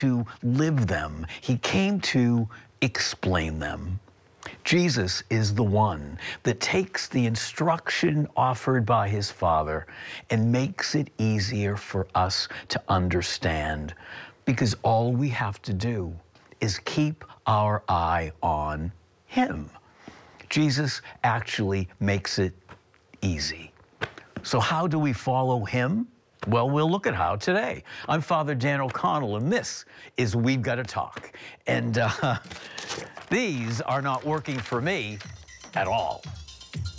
to live them. He came to explain them. Jesus is the one that takes the instruction offered by his Father and makes it easier for us to understand, because all we have to do is keep our eye on him. Jesus actually makes it easy. So how do we follow him? Well, we'll look at how today. I'm Father Dan O'Connell, and this is We've Got to Talk. And these are not working for me at all.